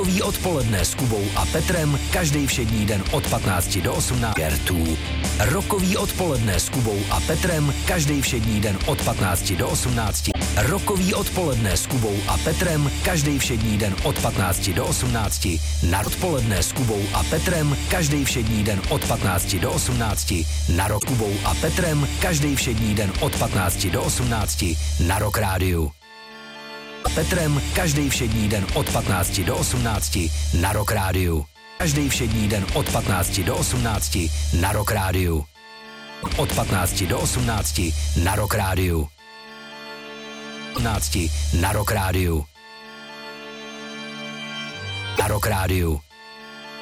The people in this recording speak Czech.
Rokový odpoledne s Kubou a Petrem každý všední den od 15 do 18. Rokový odpoledne s Kubou a Petrem každý všední den od 15 do 18. Rokový odpoledne s Kubou a Petrem každý všední den od 15 do 18. Na odpoledne s Kubou a Petrem každý všední den od 15 do 18. Na Rock Kubou a Petrem každý všední den od 15 do 18. Na Rock Rádiu. Petrem každý všední den od 15 do 18 na Rock Rádiu. Každý všední den od 15 do 18 na Rock Rádiu. Od 15 do 18 na Rock Rádiu. 15 na Rock Rádiu. Na Rock Rádiu.